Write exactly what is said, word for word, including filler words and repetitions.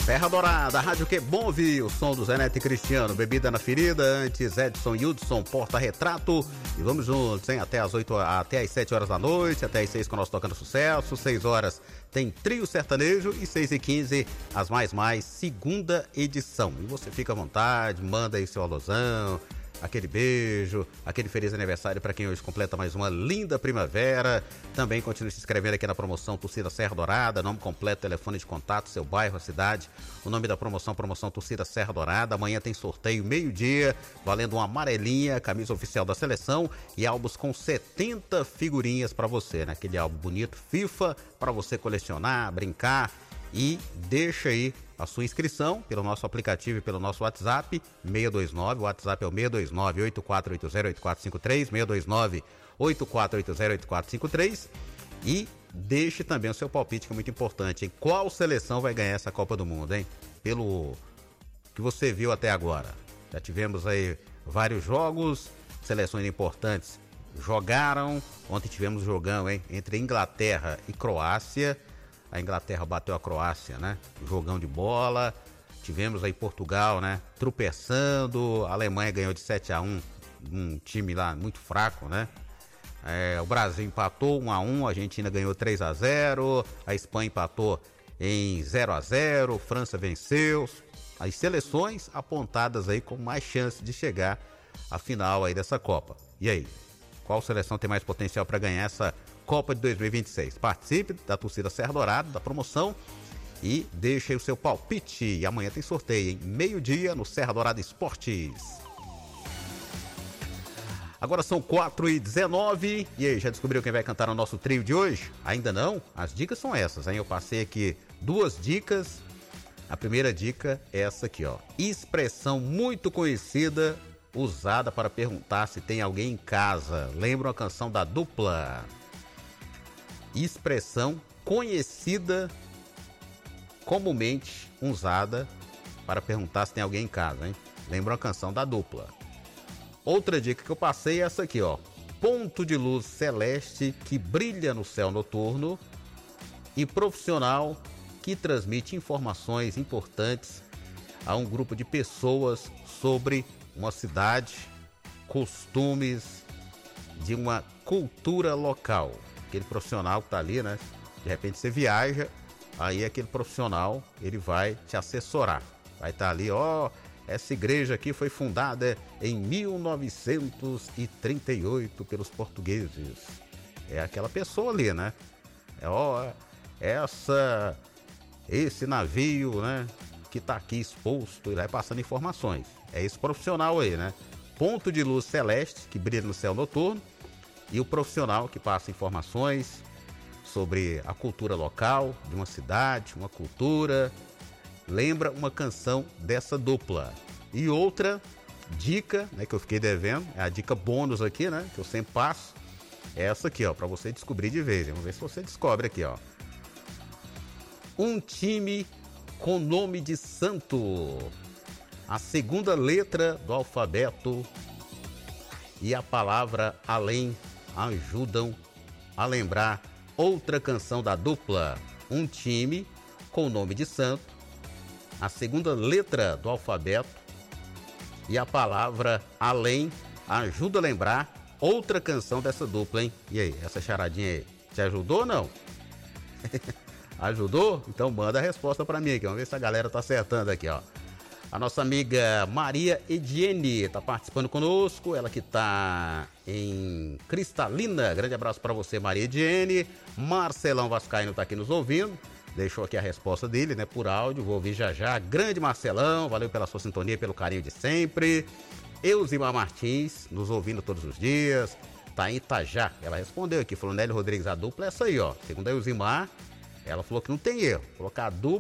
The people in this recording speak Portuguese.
Serra Dourada, a rádio que é bom ouvir, o som do Zé Neto e Cristiano, bebida na ferida, antes Edson e Hudson, porta-retrato, e vamos juntos, hein, até as oito, até as sete horas da noite, até as seis com nós tocando sucesso, seis horas tem trio sertanejo e seis e quinze as mais mais, segunda edição, e você fica à vontade, manda aí seu alusão, aquele beijo, aquele feliz aniversário para quem hoje completa mais uma linda primavera. Também continue se inscrevendo aqui na promoção Torcida Serra Dourada, nome completo, telefone de contato, seu bairro, a cidade. O nome da promoção, promoção Torcida Serra Dourada. Amanhã tem sorteio meio-dia, valendo uma amarelinha, camisa oficial da seleção e álbuns com setenta figurinhas para você, né? Aquele álbum bonito FIFA para você colecionar, brincar. E deixa aí a sua inscrição pelo nosso aplicativo e pelo nosso WhatsApp, seis dois nove, o WhatsApp é o seis dois nove, oito quatro oito zero, oito quatro cinco três, seis dois nove, oito quatro oito zero, oito quatro cinco três, e deixe também o seu palpite, que é muito importante, hein? Qual seleção vai ganhar essa Copa do Mundo, hein? Pelo que você viu até agora. Já tivemos aí vários jogos, seleções importantes jogaram, ontem tivemos jogão, hein? Entre Inglaterra e Croácia. A Inglaterra bateu a Croácia, né? Jogão de bola. Tivemos aí Portugal, né? Tropeçando. A Alemanha ganhou de sete a um. Um time lá muito fraco, né? É, o Brasil empatou um a um. A Argentina ganhou três a zero. A Espanha empatou em zero a zero. França venceu. As seleções apontadas aí com mais chance de chegar à final aí dessa Copa. E aí? Qual seleção tem mais potencial para ganhar essa Copa de dois mil e vinte e seis? Participe da torcida Serra Dourada, da promoção, e deixe aí o seu palpite. E amanhã tem sorteio, em meio-dia, no Serra Dourada Esportes. Agora são quatro e dezenove. E aí, já descobriu quem vai cantar no nosso trio de hoje? Ainda não? As dicas são essas, hein? Eu passei aqui duas dicas. A primeira dica é essa aqui, ó. Expressão muito conhecida, usada para perguntar se tem alguém em casa. Lembra uma canção da Dupla? Expressão conhecida, comumente usada para perguntar se tem alguém em casa, hein? Lembra uma canção da Dupla. Outra dica que eu passei é essa aqui, ó. Ponto de luz celeste que brilha no céu noturno e profissional que transmite informações importantes a um grupo de pessoas sobre uma cidade, costumes de uma cultura local. Aquele profissional que tá ali, né? De repente você viaja, aí aquele profissional, ele vai te assessorar. Vai estar tá ali, ó, essa igreja aqui foi fundada em mil novecentos e trinta e oito pelos portugueses. É aquela pessoa ali, né? É, ó, essa, esse navio, né? Que tá aqui exposto, e vai passando informações. É esse profissional aí, né? Ponto de luz celeste que brilha no céu noturno. E o profissional que passa informações sobre a cultura local, de uma cidade, uma cultura. Lembra uma canção dessa dupla. E outra dica, né, que eu fiquei devendo, é a dica bônus aqui, né, que eu sempre passo. É essa aqui, ó, para você descobrir de vez. Vamos ver se você descobre aqui, ó. Um time com nome de santo. A segunda letra do alfabeto e a palavra além ajudam a lembrar outra canção da Dupla. Um time com o nome de santo, a segunda letra do alfabeto e a palavra além ajuda a lembrar outra canção dessa dupla, hein? E aí, essa charadinha aí, te ajudou ou não? Ajudou? Então manda a resposta pra mim aqui, vamos ver se a galera tá acertando aqui, ó. A nossa amiga Maria Ediene está participando conosco, ela que está em Cristalina. Grande abraço para você, Maria Ediene. Marcelão Vascaíno está aqui nos ouvindo, deixou aqui a resposta dele, né, por áudio, vou ouvir já já. Grande Marcelão, valeu pela sua sintonia, pelo carinho de sempre. Elzimar Martins, nos ouvindo todos os dias, tá em Itajá. Ela respondeu aqui, falou, Nélio Rodrigues, a dupla é essa aí, ó. Segundo a Elzimar, ela falou que não tem erro, colocar a dupla